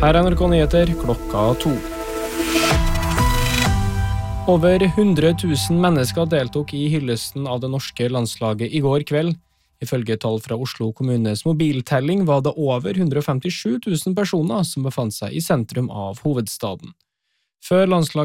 Her er NRK Nyheter klokka 2. Over 100 000 mennesker deltok i hyllesten av det norske landslaget i går kveld. Ifølge tall fra Oslo kommunes mobiltelling var det over 157 000 personer som befant seg i sentrum av hovedstaden. Før